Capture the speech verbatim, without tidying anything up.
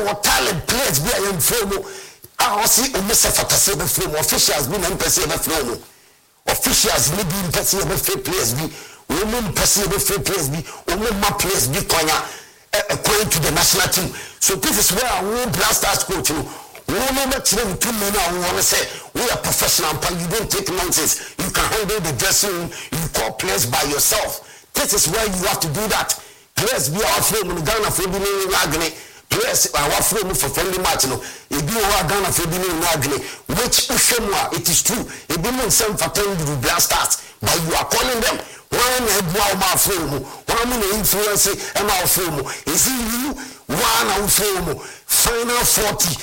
What talent players be I am from. I see a miss for the film officials be an person from officials need be person of free players be women person of free players be women my players be konya according to the national team. So this is where I will blast us coach you. We will not train two men I want to say we are professional but you don't take nonsense. You can handle the dressing room, you call players by yourself. This is where you have to do that. Players be our film in Ghana for being Ragni. Players our film for friendly match no. If you are Ghana for being Ragni, which it is true. It didn't send for ten to blasters, but you are calling them one and my film, one influence and our film. Is it you one our film, final forty.